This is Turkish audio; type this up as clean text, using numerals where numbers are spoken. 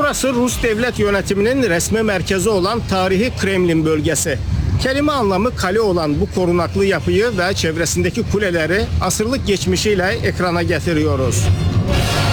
Burası Rus devlet yönetiminin resmi merkezi olan tarihi Kremlin bölgesi. Kelime anlamı kale olan bu korunaklı yapıyı ve çevresindeki kuleleri asırlık geçmişiyle ekrana getiriyoruz.